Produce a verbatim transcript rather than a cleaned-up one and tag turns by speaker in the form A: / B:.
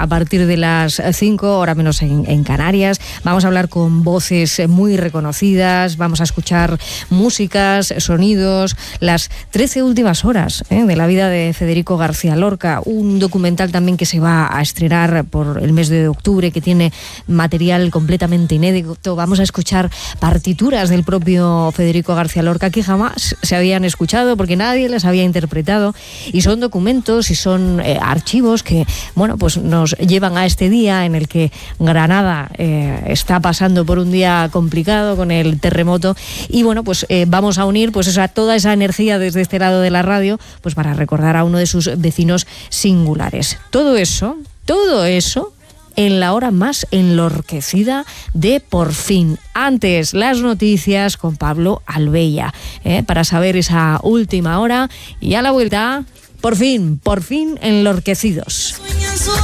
A: a partir de las cinco, hora menos en, en Canarias. Vamos a hablar con voces muy reconocidas, vamos a escuchar músicas, sonidos, las trece últimas horas ¿eh? de la vida de Federico García Lorca, un documental también que se va a estrenar por el mes de octubre, que tiene material completamente inédito. Vamos a escuchar partituras del propio Federico García Lorca que jamás se habían escuchado porque nadie las había interpretado, y son documentos y son eh, archivos que, bueno, pues nos llevan a este día en el que Granada eh, está pasando por un día complicado con el terremoto, y bueno, pues eh, vamos a unir pues esa, toda esa energía desde este lado de la radio, pues para recordar a uno de sus vecinos singulares. Todo eso, todo eso en la hora más enlorquecida de Por Fin. Antes, las noticias con Pablo Albella, ¿eh? para saber esa última hora, y a la vuelta, Por Fin, por fin enlorquecidos.